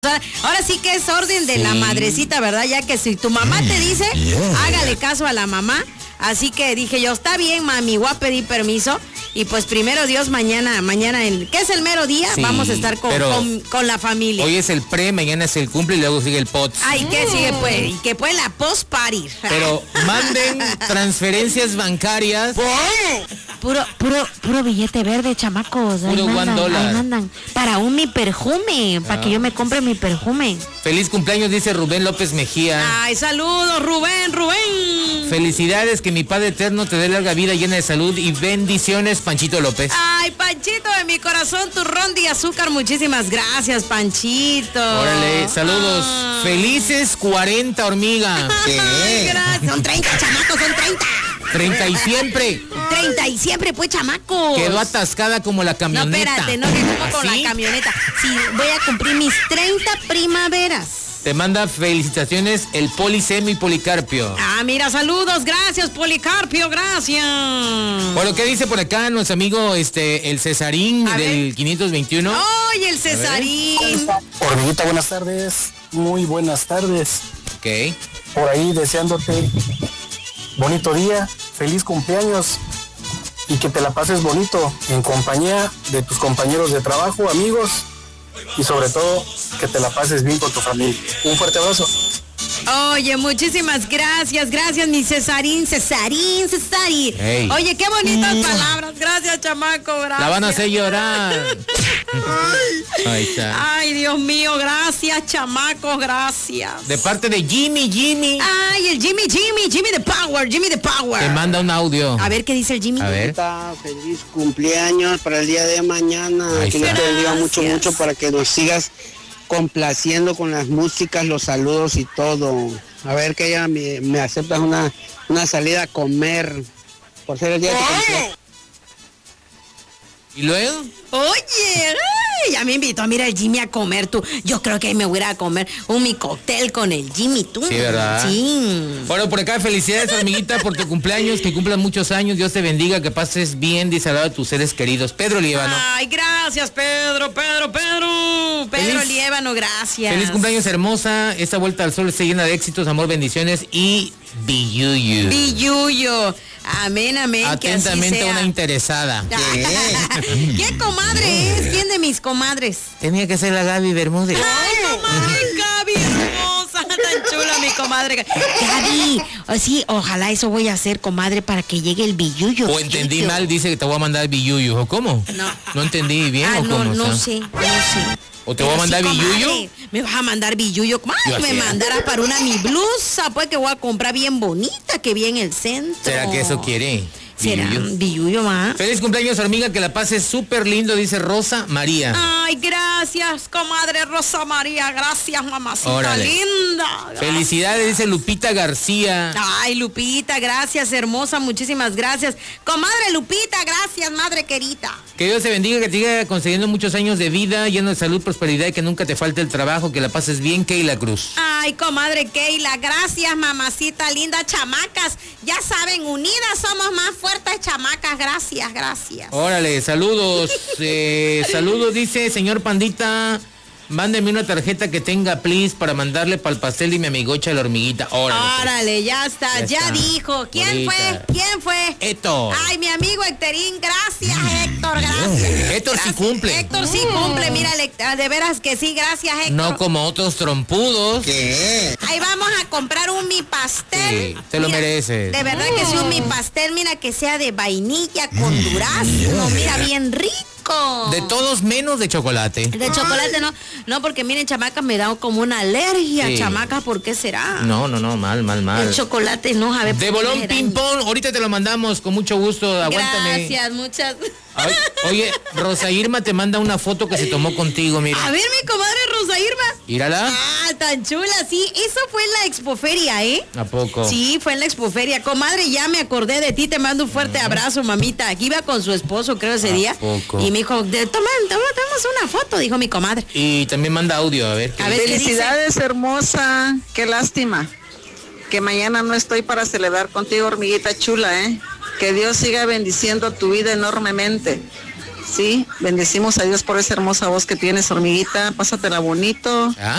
Ahora sí que es orden de la madrecita, ¿verdad? Ya que si tu mamá te dice, hágale caso a la mamá. Así que dije yo, está bien, mami, voy a pedir permiso. Y pues primero Dios, mañana, ¿qué es el mero día? Sí, vamos a estar con la familia. Hoy es el pre, mañana es el cumple y luego sigue el post. Ay, ¿qué sigue pues? Y que pues la post party. Pero manden transferencias bancarias. Puro billete verde, chamacos. Puro $1. Ahí mandan. Para mi perfume, para que yo me compre mi perfume. Feliz cumpleaños, dice Rubén López Mejía. Ay, saludos, Rubén. Felicidades, que mi Padre Eterno te dé larga vida llena de salud y bendiciones, Panchito López. Ay, Panchito de mi corazón, turrón de azúcar, muchísimas gracias, Panchito. Órale, saludos. Felices 40, hormiga. Ay, gracias. Son 30, chamacos, son 30. 30 y siempre. 30 y siempre, pues, chamacos. Quedó atascada como la camioneta. No, espérate, no, que como con la camioneta. Sí, voy a cumplir mis 30 primaveras. Te manda felicitaciones el Polisemi Policarpio. Ah, mira, saludos, gracias, Policarpio, gracias. Bueno, ¿qué dice por acá nuestro amigo el Cesarín del 521? ¡Ay, el Cesarín! Hormiguita, buenas tardes. Muy buenas tardes. Ok. Por ahí deseándote bonito día, feliz cumpleaños y que te la pases bonito en compañía de tus compañeros de trabajo, amigos y sobre todo que te la pases bien con tu familia. Un fuerte abrazo. Oye, muchísimas gracias, mi Cesarín. Hey. Oye, qué bonitas palabras, gracias, chamaco, gracias. La van a hacer llorar. Ahí está. Ay, Dios mío, gracias, chamaco, gracias. De parte de Jimmy. Ay, el Jimmy the Power. Te manda un audio. A ver qué dice el Jimmy. A ver. Feliz cumpleaños para el día de mañana. Ahí que está. Dios te bendiga mucho para que nos sigas complaciendo con las músicas, los saludos y todo. A ver que ella me aceptas una salida a comer por ser el día de tu cumpleaños. ¿Y luego? Oye, ya me invitó a mirar el Jimmy a comer tú. Yo creo que ahí me voy a ir a comer mi cóctel con el Jimmy tú. Sí, ¿verdad? Sí. Bueno, por acá felicidades, hormiguita, por tu cumpleaños, que cumplan muchos años. Dios te bendiga, que pases bien, dice al lado de tus seres queridos. Pedro Líbano. Ay, gracias, Pedro Líbano, gracias. Feliz cumpleaños, hermosa. Esta vuelta al sol esté llena de éxitos, amor, bendiciones y billuyo. Amén. Atentamente que así sea. Una interesada. ¿Qué comadre es? ¿Quién de mis comadres? Tenía que ser la Gaby Bermúdez. Ay, comadre Gaby, hermosa, tan chula mi comadre. Gaby, sí, ojalá eso voy a hacer, comadre, para que llegue el billuyo. O entendí mal, dice que te voy a mandar billuyo. ¿O cómo? No entendí bien. ¿O cómo? No sé. ¿O te voy a mandar billuyo? Me vas a mandar billuyo. Me mandarás para mi blusa, pues que voy a comprar bien bonita, que vi en el centro. ¿Será que eso quiere? ¿Será billuyo más? Feliz cumpleaños, hormiga, que la pases súper lindo, dice Rosa María. Ay, gracias, comadre Rosa María, gracias, mamacita linda. Gracias. Felicidades, dice Lupita García. Ay, Lupita, gracias, hermosa, muchísimas gracias. Comadre Lupita, gracias, madre querida. Que Dios te bendiga, que te siga concediendo muchos años de vida, lleno de salud, prosperidad y que nunca te falte el trabajo, que la pases bien, Keila Cruz. Ay, comadre Keila, gracias, mamacita linda, chamacas, ya saben, unidas somos más fuertes, chamacas, gracias. Órale, saludos, saludos, dice señor Pandita. Mándeme una tarjeta que tenga, please, para mandarle para el pastel y mi amigocha la hormiguita. Órale, ya está, ya dijo. ¿Quién fue? Héctor. Ay, mi amigo Héctorín, gracias, Héctor, gracias. Héctor sí cumple. Héctor sí cumple, mira, de veras que sí, gracias, Héctor. No como otros trompudos. ¿Qué? Ahí vamos a comprar mi pastel. Sí, te lo mereces. De verdad que sí, mi pastel, mira, que sea de vainilla con durazno, mira, bien rico. De todos menos de chocolate. De chocolate no, porque miren, chamacas, me da como una alergia, sí. Chamacas, ¿por qué será? No, mal. El chocolate no, a ver. De bolón ping pong, ahorita te lo mandamos con mucho gusto, aguántame. Gracias, muchas. Ay, oye, Rosa Irma te manda una foto que se tomó contigo, mira. A ver, mi comadre Rosa Irma. Mírala. Ah, tan chula, sí. Eso fue en la expoferia, ¿eh? ¿A poco? Sí, fue en la expoferia. Comadre, ya me acordé de ti, te mando un fuerte abrazo, mamita. Aquí iba con su esposo, creo, ese día. Poco. Y me dijo, tomamos una foto, dijo mi comadre. Y también manda audio, a ver. Felicidades, hermosa. Qué lástima que mañana no estoy para celebrar contigo, hormiguita chula, ¿eh? Que Dios siga bendiciendo tu vida enormemente. Sí, bendecimos a Dios por esa hermosa voz que tienes, hormiguita. Pásatela bonito.